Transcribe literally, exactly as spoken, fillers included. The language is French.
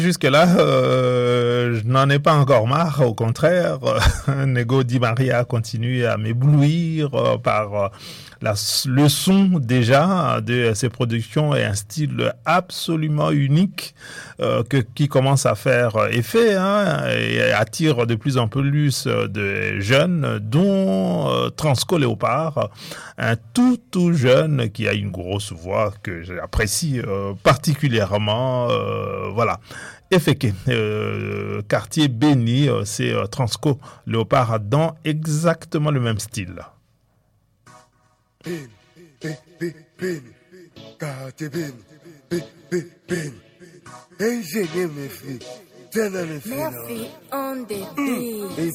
Jusque-là, euh, je n'en ai pas encore marre. Au contraire, euh, Nego Di Maria continue à m'éblouir euh, par euh, la, le son déjà de ses productions et un style absolument unique euh, que, qui commence à faire effet hein, et attire de plus en plus de jeunes, dont euh, Transco Léopard, un tout tout jeune qui a une grosse voix que j'apprécie euh, particulièrement. Euh, voilà. Effeke, euh, quartier béni, euh, c'est euh, Transco Léopard dans exactement le même style. Béni, béni, béni, quartier béni, béni, béni. Ingénieur mes filles, t'es dans mes filles. Murphy on the beat.